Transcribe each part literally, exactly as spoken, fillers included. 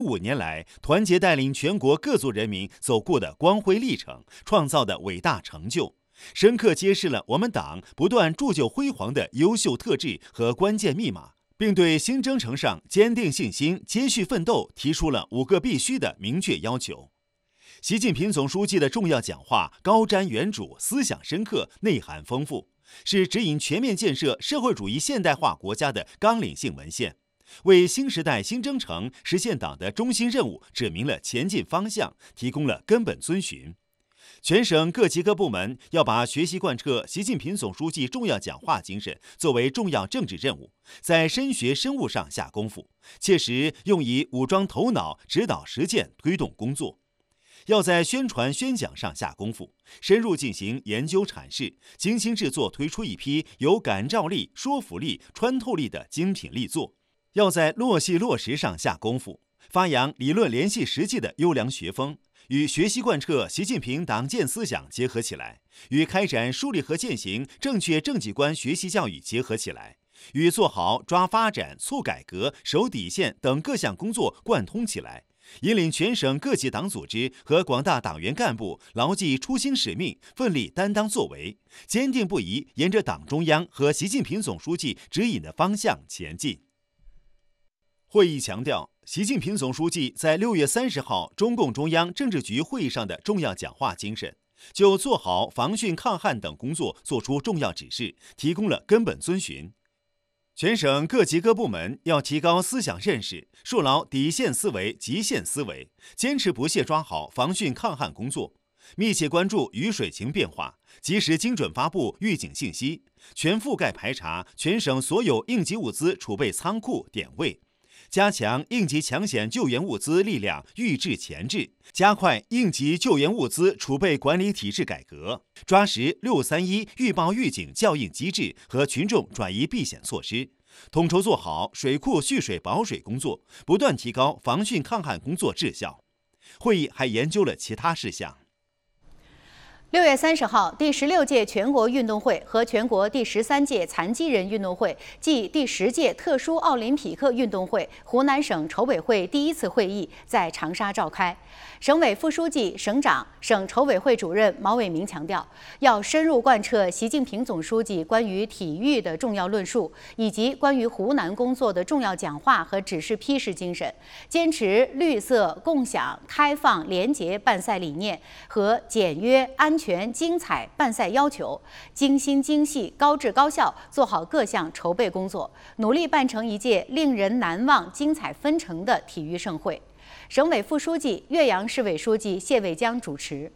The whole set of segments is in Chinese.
五年来团结带领全国各族人民走过的光辉历程，创造的伟大成就，深刻揭示了我们党不断铸就辉煌的优秀特质和关键密码，并对新征程上坚定信心、接续奋斗提出了五个必须的明确要求。习近平总书记的重要讲话高瞻远瞩，思想深刻，内涵丰富，是指引全面建设社会主义现代化国家的纲领性文献，为新时代新征程实现党的中心任务指明了前进方向，提供了根本遵循。全省各级各部门要把学习贯彻习近平总书记重要讲话精神作为重要政治任务，在深学深悟上下功夫，切实用以武装头脑，指导实践，推动工作。要在宣传宣讲上下功夫，深入进行研究阐释，精心制作推出一批有感召力、说服力、穿透力的精品力作。要在落细落实上下功夫，发扬理论联系实际的优良学风，与学习贯彻习近平党建思想结合起来，与开展梳理和践行正确政绩观学习教育结合起来，与做好抓发展、促改革、守底线等各项工作贯通起来，引领全省各级党组织和广大党员干部牢记初心使命，奋力担当作为，坚定不移沿着党中央和习近平总书记指引的方向前进。会议强调，习近平总书记在六月三十号中共中央政治局会议上的重要讲话精神，就做好防汛抗旱等工作作出重要指示，提供了根本遵循。全省各级各部门要提高思想认识，树牢底线思维、极限思维，坚持不懈抓好防汛抗旱工作，密切关注雨水情变化，及时精准发布预警信息，全覆盖排查全省所有应急物资储备仓库点位，加强应急抢险救援物资力量预制前置，加快应急救援物资储备管理体制改革，抓实六三一预报预警校应机制和群众转移避险措施，统筹做好水库蓄水保水工作，不断提高防汛抗旱工作质效。会议还研究了其他事项。 六月三十号，第十六届全国运动会和全国第十三届残疾人运动会暨第十届特殊奥林匹克运动会湖南省筹委会第一次会议在长沙召开。省委副书记、省长、省筹委会主任毛伟民强调，要深入贯彻习近平总书记关于体育的重要论述，以及关于湖南工作的重要讲话和指示批示精神，坚持绿色、共享、开放、廉洁办赛理念和简约、安全、精彩办赛要求，精心精细、高质高效做好各项筹备工作，努力办成一届令人难忘、精彩纷呈的体育盛会。省委副书记、岳阳市委书记谢伟江主持。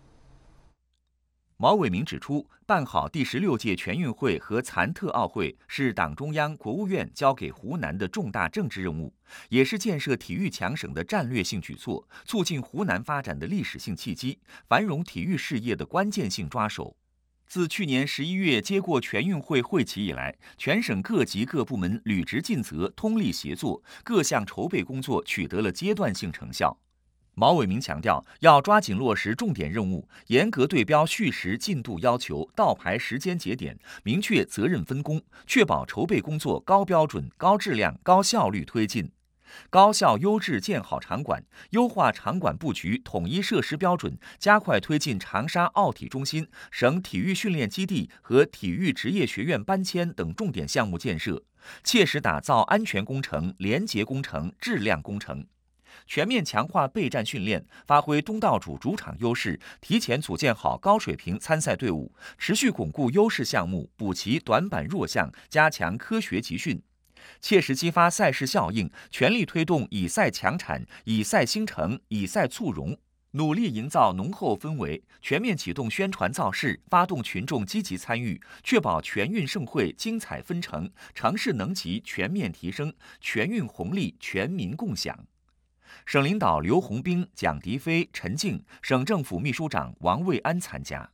毛伟民指出，办好第十六届全运会和残特奥会是党中央、国务院交给湖南的重大政治任务，也是建设体育强省的战略性举措，促进湖南发展的历史性契机，繁荣体育事业的关键性抓手。自去年十一月接过全运会会旗以来，全省各级各部门履职尽责，通力协作，各项筹备工作取得了阶段性成效。毛伟民强调，要抓紧落实重点任务，严格对标序时进度要求，倒排时间节点，明确责任分工，确保筹备工作高标准、高质量、高效率推进。高效优质建好场馆，优化场馆布局，统一设施标准，加快推进长沙奥体中心、省体育训练基地和体育职业学院搬迁等重点项目建设，切实打造安全工程、廉洁工程、质量工程。全面强化备战训练，发挥东道主主场优势，提前组建好高水平参赛队伍，持续巩固优势项目，补齐短板弱项，加强科学集训。切实激发赛事效应，全力推动以赛强产、以赛兴城、以赛促融，努力营造浓厚氛围，全面启动宣传造势，发动群众积极参与，确保全运盛会精彩纷呈，城市能级全面提升，全运红利全民共享。省领导刘洪兵、蒋迪飞、陈静，省政府秘书长王卫安参加。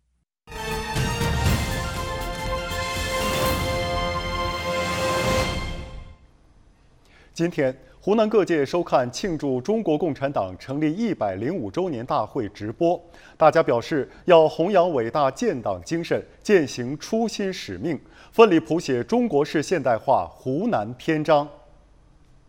今天，湖南各界收看庆祝中国共产党成立一百零五周年大会直播，大家表示要弘扬伟大建党精神，践行初心使命，奋力谱写中国式现代化湖南篇章。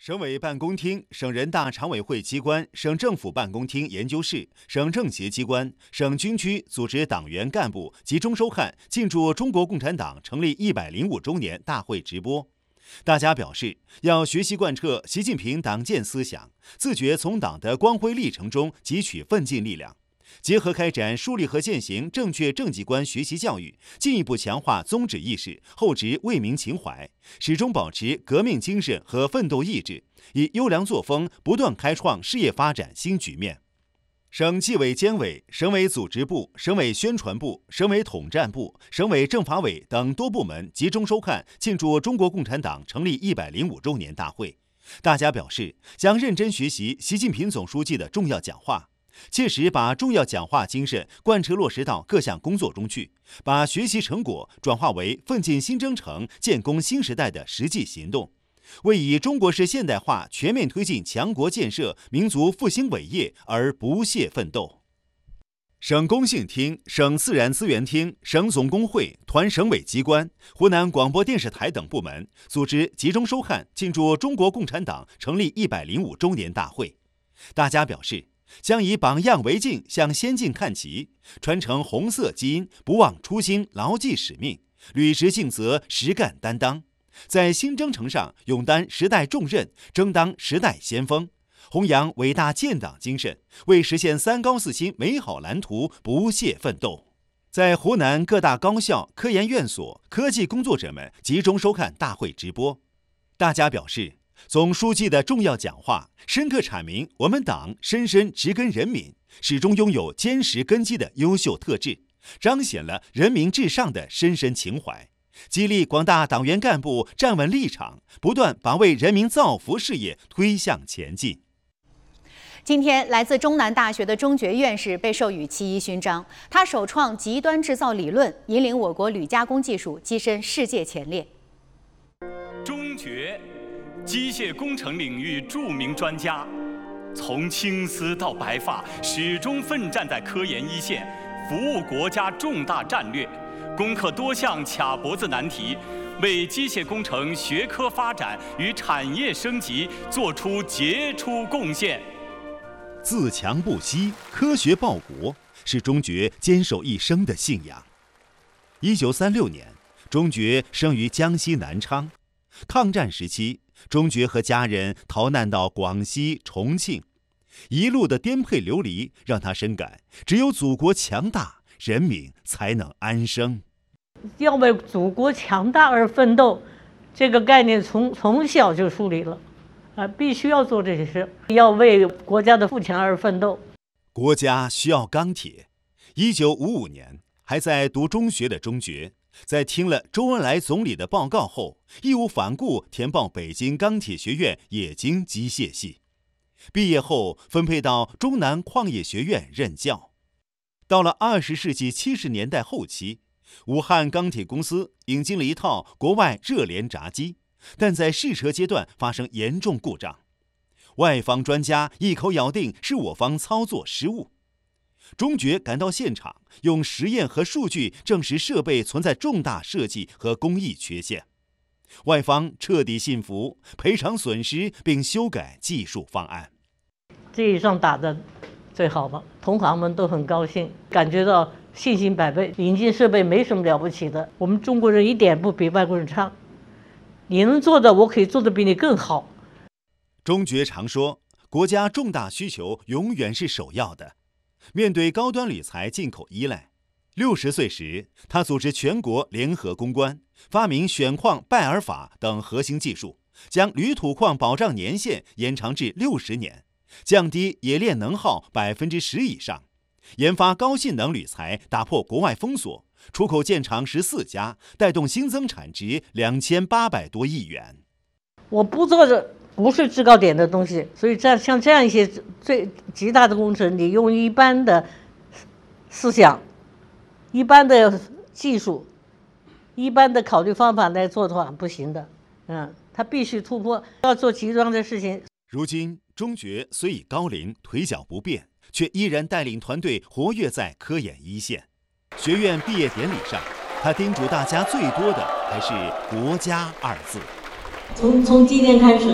省委办公厅、省人大常委会机关、省政府办公厅研究室、省政协机关、省军区组织党员干部集中收看庆祝中国共产党成立一百零五周年大会直播。大家表示，要学习贯彻习近平党建思想，自觉从党的光辉历程中汲取奋进力量，结合开展树立和践行正确政绩观学习教育，进一步强化宗旨意识、厚植为民情怀，始终保持革命精神和奋斗意志，以优良作风不断开创事业发展新局面。省纪委监委、省委组织部、省委宣传部、省委统战部、省委政法委等多部门集中收看庆祝中国共产党成立一百零五周年大会。大家表示，将认真学习习近平总书记的重要讲话，切实把重要讲话精神贯彻落实到各项工作中去，把学习成果转化为奋进新征程、建功新时代的实际行动，为以中国式现代化全面推进强国建设、民族复兴伟业而不懈奋斗。省工信厅、省自然资源厅、省总工会、团省委机关、湖南广播电视台等部门组织集中收看庆祝中国共产党成立一百零五周年大会。大家表示，将以榜样为镜，向先进看齐，传承红色基因，不忘初心，牢记使命，履职尽责，实干担当，在新征程上勇担时代重任，争当时代先锋，弘扬伟大建党精神，为实现三高四新美好蓝图不懈奋斗。在湖南各大高校、科研院所，科技工作者们集中收看大会直播。大家表示，总书记的重要讲话深刻阐明我们党深深植根人民，始终拥有坚实根基的优秀特质，彰显了人民至上的深深情怀，激励广大党员干部站稳立场，不断把为人民造福事业推向前进。 今天，来自中南大学的钟觉院士被授予七一勋章。他首创极端制造理论，引领我国铝加工技术跻身世界前列。 钟觉，机械工程领域著名专家，从青丝到白发，始终奋战在科研一线，服务国家重大战略，攻克多项卡脖子难题，为机械工程学科发展与产业升级做出杰出贡献。 自强不息，科学报国，是钟觉坚守一生的信仰。一九三六年，钟觉生于江西南昌。抗战时期，钟觉和家人逃难到广西、重庆，一路的颠沛流离让他深感，只有祖国强大，人民才能安生。 要为祖国强大而奋斗，这个概念从从小就树立了。啊，必须要做这些事，要为国家的富强而奋斗。 国家需要钢铁。一九五五年，还在读中学的钟觉，在听了周恩来总理的报告后，义无反顾填报北京钢铁学院冶金机械系。毕业后分配到中南矿业学院任教。到了二十世纪七十年代后期，武汉钢铁公司引进了一套国外热联闸机，但在试车阶段发生严重故障，外方专家一口咬定是我方操作失误。钟觉赶到现场，用实验和数据证实设备存在重大设计和工艺缺陷。外方彻底信服，赔偿损失并修改技术方案。 这一仗打得最好了，同行们都很高兴，感觉到信心百倍。引进设备没什么了不起的，我们中国人一点不比外国人差。你能做的，我可以做得比你更好。 钟觉常说，国家重大需求永远是首要的。面对高端铝材进口依赖，六十岁时，他组织全国联合攻关，发明选矿拜耳法等核心技术，将铝土矿保障年限延长至六十年，降低冶炼能耗百分之十以上，研发高性能铝材，打破国外封锁。出口建厂十四家，带动新增产值两千八百多亿元。 我不做的不是制高点的东西，所以这像这样一些最极大的工程，你用一般的思想、一般的技术、一般的考虑方法来做的话，不行的。嗯，他必须突破，要做极端的事情。 如今，钟觉虽已高龄，腿脚不便，却依然带领团队活跃在科研一线。学院毕业典礼上，他叮嘱大家最多的还是国家二字。 从从今天开始，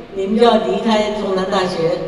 你们就要离开中南大学。